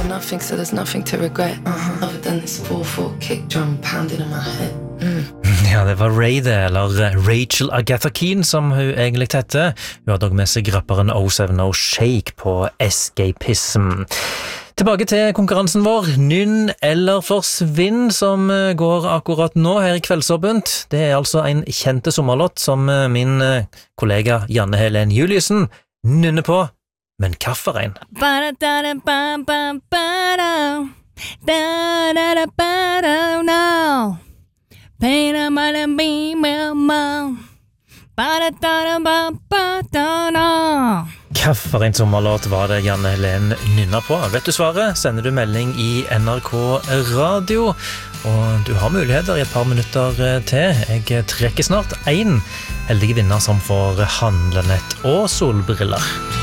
nothing, so there's nothing to regret. Other than this 4/4 kick drum pounding in my head. Ja, det var Ray det, eller Rachel Agatha Keane som hun egentlig heter. Hun hadde også med seg rapperen 070 Shake på Escapism. Tilbake til konkurransen vår, Nynn eller forsvinn, som går akkurat nå her i Kveldsåpent. Det er altså en kjente sommerlåt som min kollega Janne Helen Juliussen nynner på, men hvilken? Hvilken sommerlåt var det Janne Helen nynner på? Vet du svaret? Sender du melding i NRK Radio, og du har muligheter i et par minutter til. Jeg trekker snart en heldig vinner som får handlenett og solbriller.